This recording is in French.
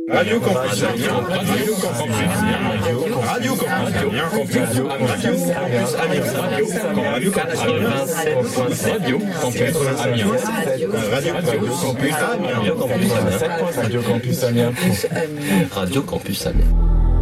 Radio Campus Amiens. Radio Campus Amiens. Radio Campus Amiens. Radio Campus Amiens. Radio Campus Amiens. Radio Campus Amiens. Radio Campus Amiens. Radio Campus Amiens.